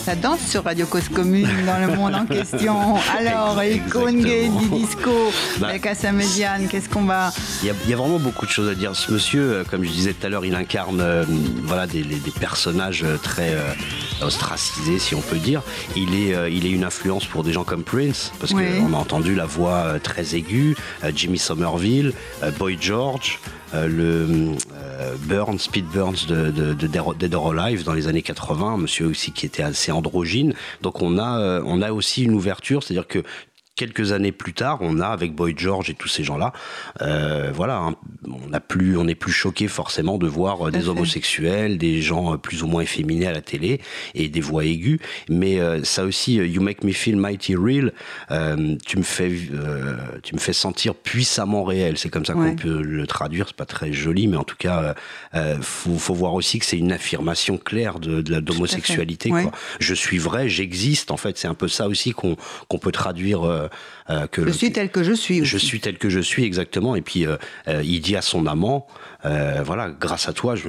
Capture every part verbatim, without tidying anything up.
Ça danse sur Radio Cause Commune dans le monde en question. Alors, icône gay du disco, bah, avec Assa Mediane, qu'est-ce qu'on va... Il y, y a vraiment beaucoup de choses à dire. Ce monsieur, comme je disais tout à l'heure, il incarne euh, voilà, des, des personnages très euh, ostracisés, si on peut dire. Il est, euh, il est une influence pour des gens comme Prince, parce oui. qu'on a entendu la voix euh, très aiguë, euh, Jimmy Somerville, euh, Boy George... Euh, le euh, Burns, Pete Burns de, de, de Dead or Alive dans les années quatre-vingts, monsieur aussi qui était assez androgyne. Donc on a, euh, on a aussi une ouverture, c'est-à-dire que quelques années plus tard, on a avec Boy George et tous ces gens-là, euh, voilà, hein, on a plus, on n'est plus choqué forcément de voir euh, des homosexuels, des gens euh, plus ou moins efféminés à la télé et des voix aiguës. Mais euh, ça aussi, euh, You Make Me Feel Mighty Real, euh, tu me fais, euh, tu me fais sentir puissamment réel. C'est comme ça ouais. qu'on peut le traduire. C'est pas très joli, mais en tout cas, euh, faut, faut voir aussi que c'est une affirmation claire de, de la d'homosexualité. Ouais. Quoi. Je suis vrai, j'existe. En fait, c'est un peu ça aussi qu'on, qu'on peut traduire. Euh, Euh, que je suis tel que je suis. Je aussi. suis tel que je suis, exactement. Et puis, euh, euh, il dit à son amant, euh, voilà, grâce à toi, je...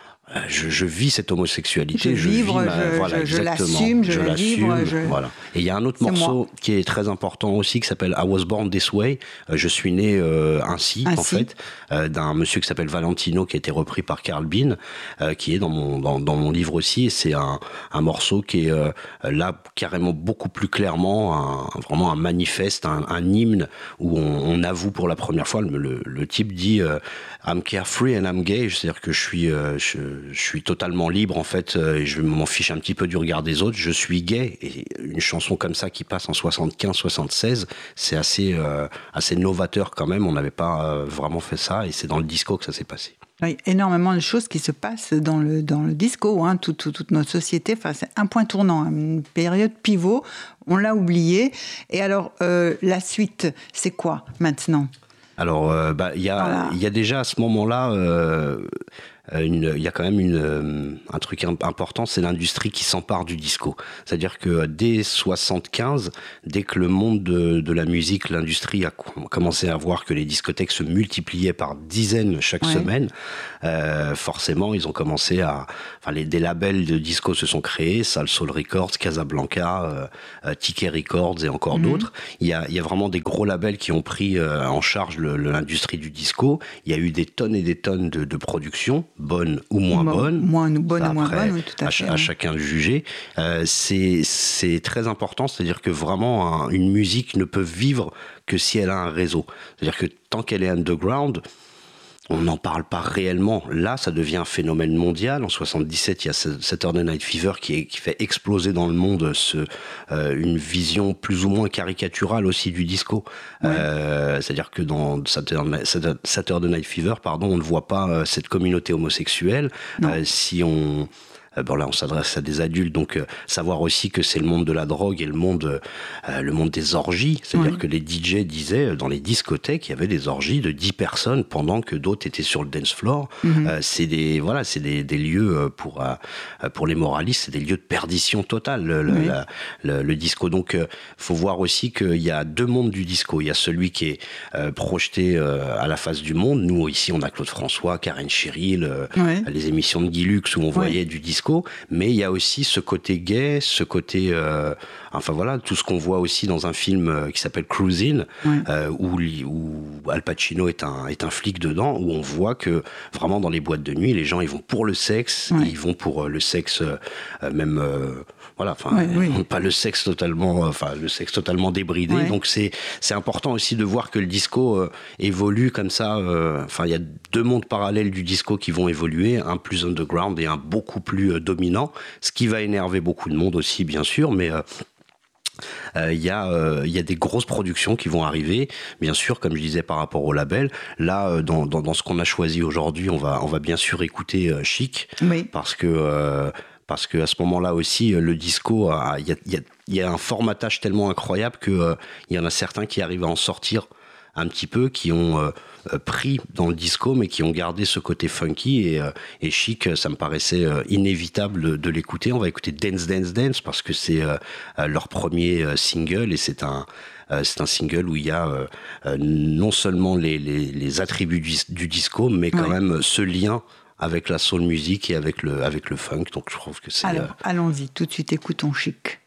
Je, je vis cette homosexualité, je, je vivre, vis ma, je, voilà, je, je l'assume, je, je la l'assume, vivre, je... voilà. Et il y a un autre c'est morceau moi. qui est très important aussi, qui s'appelle I Was Born This Way. Euh, je suis né euh, ainsi, ainsi, en fait, euh, d'un monsieur qui s'appelle Valentino, qui a été repris par Carl Bean, euh, qui est dans mon dans, dans mon livre aussi. Et c'est un, un morceau qui est euh, là carrément beaucoup plus clairement, un, vraiment un manifeste, un, un hymne où on, on avoue pour la première fois. Le, le, le type dit euh, I'm carefree and I'm gay, c'est-à-dire que je suis euh, je, je suis totalement libre en fait, euh, et je m'en fiche un petit peu du regard des autres, je suis gay. Et une chanson comme ça qui passe en soixante-quinze soixante-seize, c'est assez, euh, assez novateur quand même, on n'avait pas euh, vraiment fait ça, et c'est dans le disco que ça s'est passé. Oui, énormément de choses qui se passent dans le, dans le disco, hein, tout, tout, toute notre société, enfin, c'est un point tournant, une période pivot, on l'a oublié. Et alors, euh, la suite, c'est quoi maintenant ? Alors, il euh, bah, y, voilà. y a déjà à ce moment-là... Euh, Une, il y a quand même une, euh, un truc important, c'est l'industrie qui s'empare du disco. C'est-à-dire que dès soixante-quinze, dès que le monde de, de la musique, l'industrie a commencé à voir que les discothèques se multipliaient par dizaines chaque ouais. semaine, euh, forcément, ils ont commencé à... Enfin, les, des labels de disco se sont créés, Salsoul Records, Casablanca, euh, Ticket Records et encore mm-hmm. d'autres. Il y, a, il y a vraiment des gros labels qui ont pris euh, en charge le, le, l'industrie du disco. Il y a eu des tonnes et des tonnes de, de production, bonne ou moins Mo- bonne, moins bonne ou moins après, bonne, oui, tout à, à, fait, ch- à oui. chacun de juger. Euh, c'est, c'est très important, c'est-à-dire que vraiment un, une musique ne peut vivre que si elle a un réseau. C'est-à-dire que tant qu'elle est underground, on n'en parle pas réellement. Là, ça devient un phénomène mondial. En soixante-dix-sept, il y a Saturday Night Fever qui, est, qui fait exploser dans le monde ce, euh, une vision plus ou moins caricaturale aussi du disco. Ouais. Euh, c'est-à-dire que dans Saturday Night Fever, pardon, on ne voit pas euh, cette communauté homosexuelle. Euh, si on... Bon là on s'adresse à des adultes, donc euh, savoir aussi que c'est le monde de la drogue et le monde, euh, le monde des orgies, c'est-à-dire oui. que les D J disaient dans les discothèques il y avait des orgies de dix personnes pendant que d'autres étaient sur le dance floor. Mm-hmm. Euh, c'est des voilà c'est des, des lieux pour euh, pour les moralistes, c'est des lieux de perdition totale le, oui. la, le, le disco. Donc euh, faut voir aussi qu'il y a deux mondes du disco. Il y a celui qui est euh, projeté euh, à la face du monde. Nous ici on a Claude François, Karen Cheryl, euh, oui. les émissions de Guy Lux où on oui. voyait du disco. Mais il y a aussi ce côté gay, ce côté, euh, enfin voilà, tout ce qu'on voit aussi dans un film euh, qui s'appelle Cruising, ouais. euh, où, où Al Pacino est un est un flic dedans, où on voit que vraiment dans les boîtes de nuit, les gens ils vont pour le sexe, ouais. ils vont pour euh, le sexe euh, même. Euh, Voilà, enfin, ouais, oui. pas le sexe totalement, enfin le sexe totalement débridé. Ouais. Donc c'est c'est important aussi de voir que le disco euh, évolue comme ça. Euh, enfin, il y a deux mondes parallèles du disco qui vont évoluer, un plus underground et un beaucoup plus euh, dominant, ce qui va énerver beaucoup de monde aussi, bien sûr, mais euh, il euh, y, euh, y a des grosses productions qui vont arriver, bien sûr, comme je disais par rapport au label. Là, euh, dans, dans, dans ce qu'on a choisi aujourd'hui, on va, on va bien sûr écouter euh, Chic, oui. parce que euh, parce qu'à ce moment-là aussi, le disco, il y a, y a, y a un formatage tellement incroyable qu'il euh, y en a certains qui arrivent à en sortir un petit peu, qui ont euh, pris dans le disco, mais qui ont gardé ce côté funky. Et, euh, et Chic, ça me paraissait euh, inévitable de, de l'écouter. On va écouter Dance, Dance, Dance, parce que c'est euh, leur premier euh, single, et c'est un... Euh, c'est un single où il y a euh, euh, non seulement les, les, les attributs du, du disco, mais quand oui. même ce lien avec la soul music et avec le, avec le funk. Donc je trouve que c'est... Alors, euh, allons-y, tout de suite, écoutons Chic.